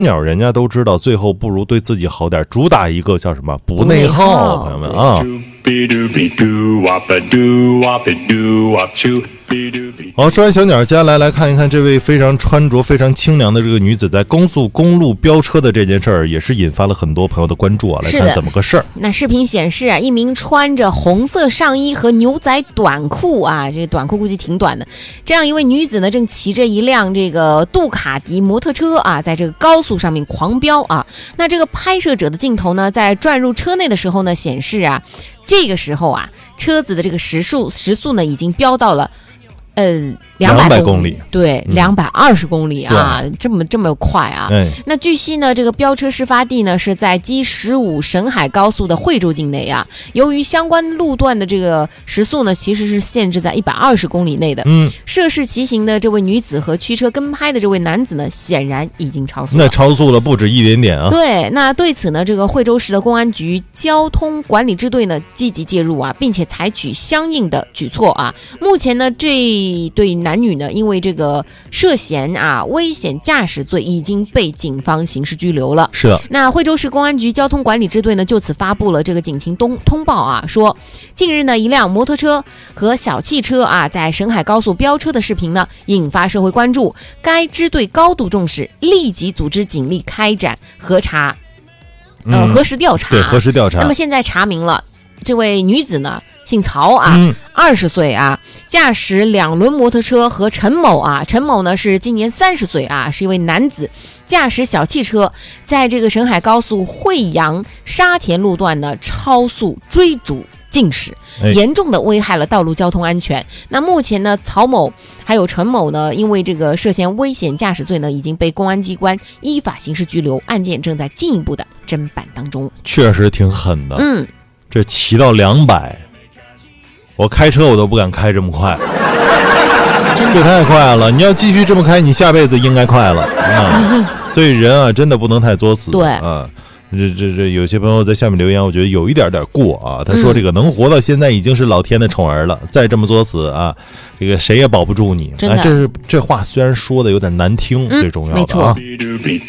鸟人家都知道，最后不如对自己好点，主打一个叫什么不内耗，朋友们啊。好，说完小鸟，接下来看一看这位非常穿着非常清凉的这个女子在高速公路飙车的这件事儿，也是引发了很多朋友的关注啊。来看怎么个事儿。 那视频显示啊，一名穿着红色上衣和牛仔短裤啊，这个短裤估计挺短的，这样一位女子呢，正骑着一辆这个杜卡迪摩托车啊，在这个高速上面狂飙啊。那这个拍摄者的镜头呢，在转入车内的时候呢，显示啊，这个时候啊，车子的这个时速呢，已经飙到了200公里，对，220公里啊，这么快啊！那据悉呢，这个飙车事发地呢是在 G15 沈海高速的惠州境内啊。由于相关路段的这个时速呢，其实是限制在120公里内的。涉事骑行的这位女子和驱车跟拍的这位男子呢，显然已经超速了。 那超速了不止一点点啊！ 对，那对此呢，这个惠州市的公安局交通管理支队呢积极介入啊，并且采取相应的举措啊。目前呢，这对男女呢，因为这个涉嫌危险驾驶罪，已经被警方刑事拘留了。 是的。 那惠州市公安局交通管理支队呢，就此发布了这个警情通报啊，说近日呢，一辆摩托车和小汽车在沈海高速飙车的视频呢，引发社会关注。该支队高度重视，立即组织警力开展核实调查。 对，核实调查。 那么现在查明了，这位女子呢，姓曹20岁驾驶2轮摩托车和陈某陈某呢是今年30岁是一位男子，驾驶小汽车在这个沈海高速惠阳沙田路段呢超速追逐进驶，严重的危害了道路交通安全。那目前呢，曹某还有陈某呢，因为这个涉嫌危险驾驶罪呢，已经被公安机关依法刑事拘留，案件正在进一步的侦办当中。 确实挺狠的，这骑到200。我开车我都不敢开这么快，这太快了！你要继续这么开，你下辈子应该快了所以人真的不能太作死。 对这有些朋友在下面留言，我觉得有一点过他说这个能活到现在已经是老天的宠儿了，再这么作死这个谁也保不住你。这话虽然说的有点难听，最重要的没错。